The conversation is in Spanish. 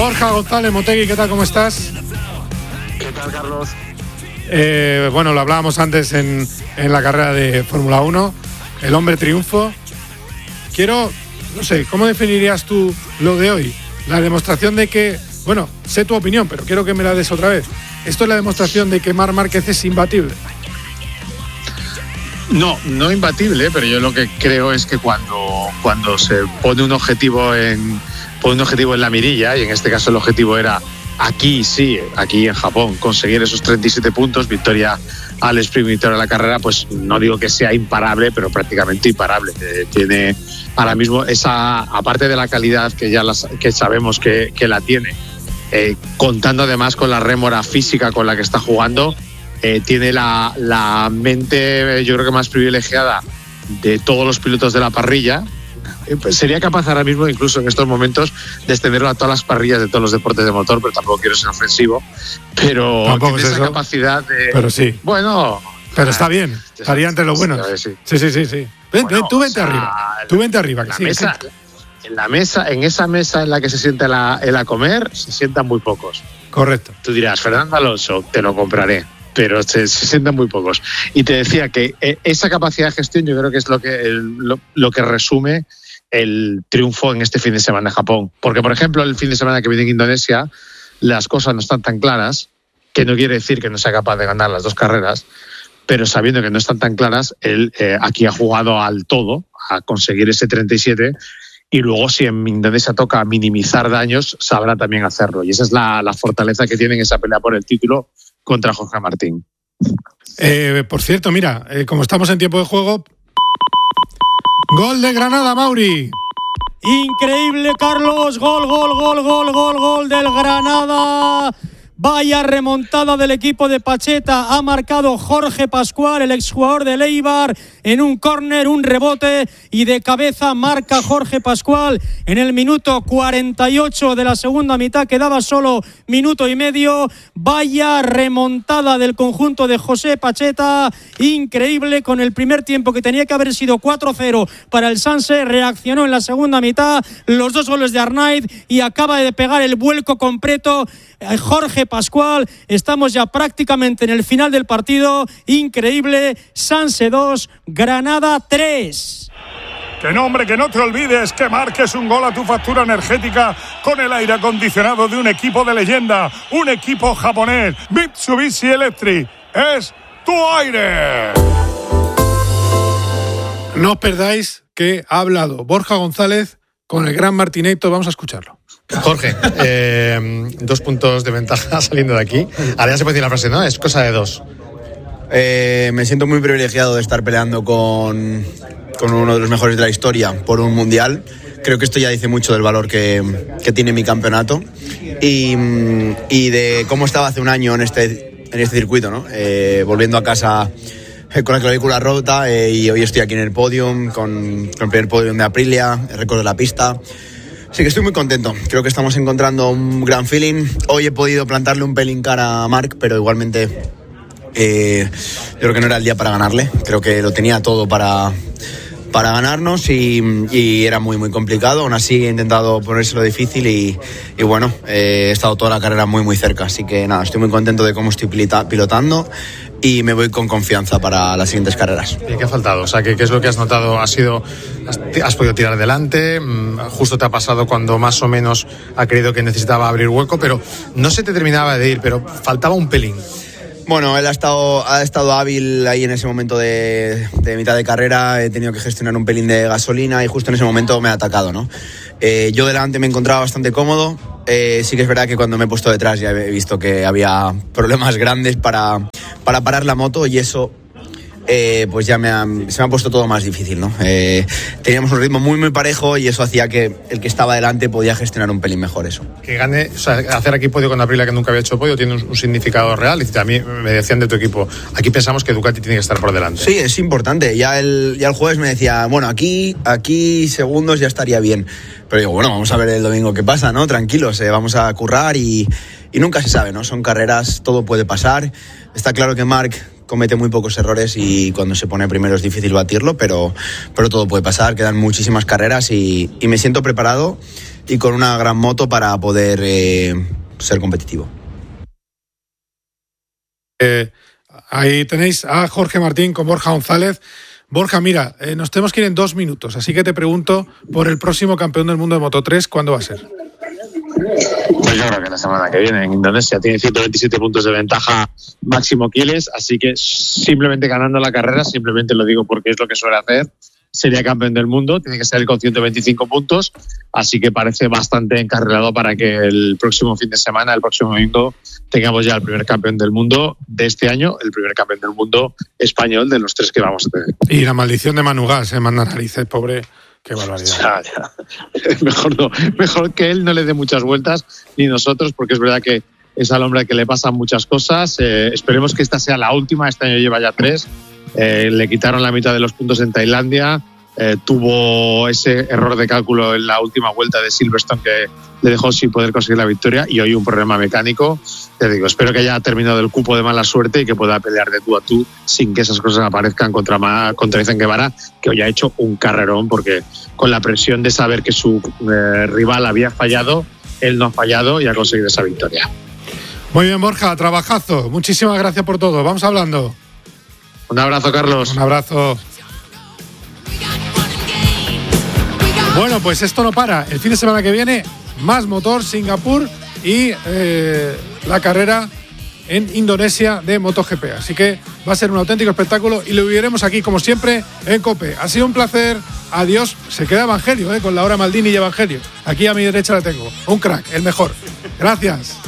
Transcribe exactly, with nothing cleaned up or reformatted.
Borja González Motegi, ¿qué tal? ¿Cómo estás? ¿Qué tal, Carlos? Eh, bueno, lo hablábamos antes en, en la carrera de Fórmula uno, el hombre triunfo. Quiero, no sé, ¿cómo definirías tú lo de hoy? La demostración de que, bueno, sé tu opinión, pero quiero que me la des otra vez. ¿Esto es la demostración de que Marc Márquez es imbatible? No, no imbatible, pero yo lo que creo es que cuando, cuando se pone un objetivo en pone un objetivo en la mirilla, y en este caso el objetivo era aquí, sí, aquí en Japón, conseguir esos treinta y siete puntos, victoria al sprint, victoria a la carrera, pues no digo que sea imparable, pero prácticamente imparable. Eh, tiene ahora mismo esa, aparte de la calidad que ya las, que sabemos que, que la tiene, eh, contando además con la rémora física con la que está jugando, eh, tiene la, la mente, yo creo que más privilegiada de todos los pilotos de la parrilla. Eh, pues sería capaz ahora mismo, incluso en estos momentos, de extenderlo a todas las parrillas de todos los deportes de motor, pero tampoco quiero ser ofensivo. Pero tampoco tiene es esa eso. capacidad de... Pero sí. Bueno... Pero está bien, estaría entre los buenos. Sí, sí, sí, sí. sí. Ven, bueno, tú vente o sea, arriba. Tú vente arriba. Que la sí, mesa, sí. En la mesa, en esa mesa en la que se sienta la, el a comer, se sientan muy pocos. Correcto. Tú dirás, Fernando Alonso, te lo compraré, pero se, se sientan muy pocos. Y te decía que eh, esa capacidad de gestión yo creo que es lo que, el, lo, lo que resume el triunfo en este fin de semana en Japón. Porque, por ejemplo, el fin de semana que viene en Indonesia, las cosas no están tan claras, que no quiere decir que no sea capaz de ganar las dos carreras, pero sabiendo que no están tan claras, él eh, aquí ha jugado al todo, a conseguir ese treinta y siete, y luego si en Indonesia toca minimizar daños, sabrá también hacerlo. Y esa es la, la fortaleza que tiene en esa pelea por el título contra Jorge Martín. Eh, por cierto, mira, eh, como estamos en tiempo de juego, gol de Granada, Mauri. Increíble, Carlos. Gol, gol, gol, gol, gol, gol del Granada. Vaya remontada del equipo de Pacheta. Ha marcado Jorge Pascual, el exjugador del Eibar, en un córner, un rebote, y de cabeza marca Jorge Pascual en el minuto cuarenta y ocho de la segunda mitad. Quedaba solo minuto y medio. Vaya remontada del conjunto de José Pacheta. Increíble, con el primer tiempo que tenía que haber sido cuatro cero para el Sanse. Reaccionó en la segunda mitad. Los dos goles de Arnaiz y acaba de pegar el vuelco completo Jorge Pascual. Estamos ya prácticamente en el final del partido. Increíble. Sanse dos, Granada tres. Que no, hombre, que no te olvides que marques un gol a tu factura energética con el aire acondicionado de un equipo de leyenda, un equipo japonés. Mitsubishi Electric es tu aire. No os perdáis que ha hablado Borja González con el gran Martinator. Vamos a escucharlo. Jorge, eh, dos puntos de ventaja saliendo de aquí. Ahora ya se puede decir la frase, ¿no? Es cosa de dos. Eh, me siento muy privilegiado de estar peleando con, con uno de los mejores de la historia por un mundial. Creo que esto ya dice mucho del valor que, que tiene mi campeonato y, y de cómo estaba hace un año en este, en este circuito, ¿no? Eh, volviendo a casa con la clavícula rota, eh, y hoy estoy aquí en el podium con, con el primer podium de Aprilia, el récord de la pista. Sí que estoy muy contento, creo que estamos encontrando un gran feeling. Hoy he podido plantarle un pelín cara a Marc, pero igualmente eh, yo creo que no era el día para ganarle. Creo que lo tenía todo para, para ganarnos y, y era muy muy complicado. Aún así he intentado ponérselo difícil y, y bueno, eh, he estado toda la carrera muy muy cerca. Así que nada, estoy muy contento de cómo estoy pilotando y me voy con confianza para las siguientes carreras. ¿Y qué ha faltado? O sea, ¿qué, qué es lo que has notado? ¿Has sido, has, has podido tirar adelante? Justo te ha pasado cuando más o menos ha creído que necesitaba abrir hueco, pero no se te terminaba de ir, pero faltaba un pelín. Bueno, él ha estado, ha estado hábil ahí en ese momento de, de mitad de carrera. He tenido que gestionar un pelín de gasolina y justo en ese momento me ha atacado, ¿no? Eh, yo delante me encontraba bastante cómodo. Eh, sí que es verdad que cuando me he puesto detrás ya he visto que había problemas grandes para, para parar la moto y eso eh, pues ya me ha, se me ha puesto todo más difícil, ¿no? Eh, teníamos un ritmo muy muy parejo y eso hacía que el que estaba delante podía gestionar un pelín mejor eso. Que gane, o sea, hacer aquí podio con Aprilia, que nunca había hecho podio, tiene un, un significado real. Y a mí me decían de tu equipo, aquí pensamos que Ducati tiene que estar por delante. Sí, es importante. Ya el, ya el jueves me decía, bueno, aquí, aquí segundos ya estaría bien. Pero digo, bueno, vamos a ver el domingo qué pasa, ¿no? Tranquilos, eh, vamos a currar y, y nunca se sabe, ¿no? Son carreras, todo puede pasar. Está claro que Marc comete muy pocos errores y cuando se pone primero es difícil batirlo, pero, pero todo puede pasar, quedan muchísimas carreras y, y me siento preparado y con una gran moto para poder eh, ser competitivo. Eh, ahí tenéis a Jorge Martín con Borja González. Borja, mira, eh, nos tenemos que ir en dos minutos, así que te pregunto por el próximo campeón del mundo de Moto tres, ¿cuándo va a ser? Pues yo creo que la semana que viene en Indonesia. Tiene ciento veintisiete puntos de ventaja Máximo Quiles, así que simplemente ganando la carrera, simplemente lo digo porque es lo que suele hacer, sería campeón del mundo. Tiene que salir con ciento veinticinco puntos, así que parece bastante encarrilado para que el próximo fin de semana, el próximo domingo, tengamos ya el primer campeón del mundo de este año, el primer campeón del mundo español de los tres que vamos a tener. Y la maldición de Manu Gas, eh, manda narices, pobre. Qué barbaridad. Ya, ya. Mejor, no, mejor que él no le dé muchas vueltas, ni nosotros, porque es verdad que es al hombre que le pasan muchas cosas. Eh, esperemos que esta sea la última. Este año lleva ya tres. Eh, le quitaron la mitad de los puntos en Tailandia. Eh, tuvo ese error de cálculo en la última vuelta de Silverstone que le dejó sin poder conseguir la victoria, y hoy un problema mecánico. Te digo, espero que haya terminado el cupo de mala suerte y que pueda pelear de tú a tú sin que esas cosas aparezcan contra, contra Izan Guevara, que hoy ha hecho un carrerón, porque con la presión de saber que su eh, rival había fallado, él no ha fallado y ha conseguido esa victoria. Muy bien, Borja, trabajazo. Muchísimas gracias por todo. Vamos hablando. Un abrazo, Carlos. Un abrazo. Bueno, pues esto no para. El fin de semana que viene, más motor, Singapur y eh, la carrera en Indonesia de MotoGP. Así que va a ser un auténtico espectáculo y lo viviremos aquí, como siempre, en COPE. Ha sido un placer. Adiós. Se queda Evangelio, eh, con Laura Maldini y Evangelio. Aquí a mi derecha la tengo. Un crack, el mejor. Gracias.